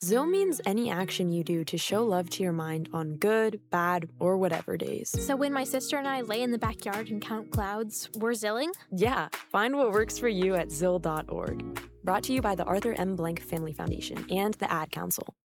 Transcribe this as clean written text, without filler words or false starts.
ZIL means any action you do to show love to your mind on good, bad, or whatever days. So when my sister and I lay in the backyard and count clouds, we're zilling? Yeah, find what works for you at ZIL.org. Brought to you by the Arthur M. Blank Family Foundation and the Ad Council.